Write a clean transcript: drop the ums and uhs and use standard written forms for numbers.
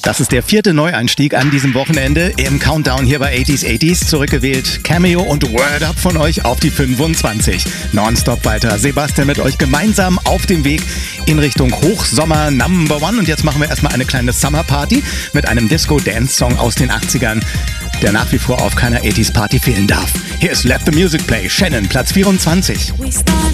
Das ist der 4. Neueinstieg an diesem Wochenende im Countdown hier bei 80s. Zurückgewählt Cameo und Word Up von euch auf die 25. Nonstop weiter. Sebastian mit euch gemeinsam auf dem Weg in Richtung Hochsommer Number One. Und jetzt machen wir erstmal eine kleine Summer Party mit einem Disco-Dance-Song aus den 80ern, der nach wie vor auf keiner 80s Party fehlen darf. Hier ist Let the Music Play. Shannon, Platz 24.